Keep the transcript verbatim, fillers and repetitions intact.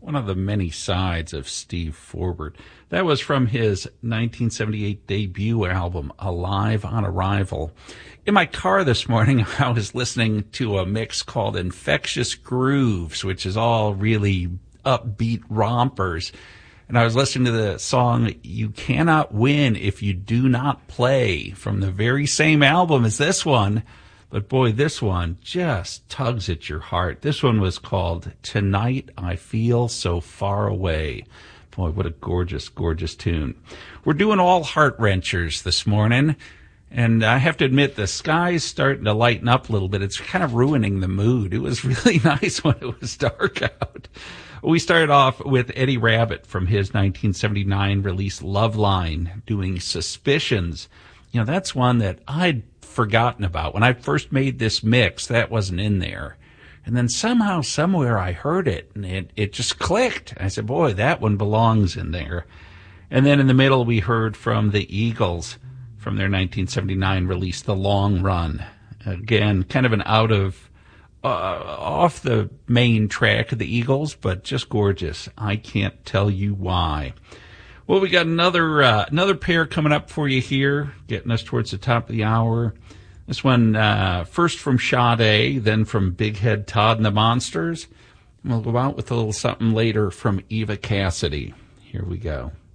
one of the many sides of Steve Forbert. That was from his nineteen seventy-eight debut album, Alive on Arrival. In my car this morning, I was listening to a mix called Infectious Grooves, which is all really upbeat rompers. And I was listening to the song You Cannot Win If You Do Not Play from the very same album as this one. But boy, this one just tugs at your heart. This one was called Tonight I Feel So Far Away. Boy, what a gorgeous, gorgeous tune. We're doing all heart-wrenchers this morning. And I have to admit, the sky's starting to lighten up a little bit. It's kind of ruining the mood. It was really nice when it was dark out. We started off with Eddie Rabbitt from his nineteen seventy-nine release Loveline, doing Suspicions. You know, that's one that I'd forgotten about. When I first made this mix, that wasn't in there. And then somehow, somewhere, I heard it, and it, it just clicked. I said, boy, that one belongs in there. And then in the middle, we heard from the Eagles from their nineteen seventy-nine release, The Long Run. Again, kind of an out of, uh, off the main track of the Eagles, but just gorgeous. I Can't Tell You Why. Well, we got another uh, another pair coming up for you here, getting us towards the top of the hour. This one uh, first from Sade, then from Big Head Todd and the Monsters. And we'll go out with a little something later from Eva Cassidy. Here we go.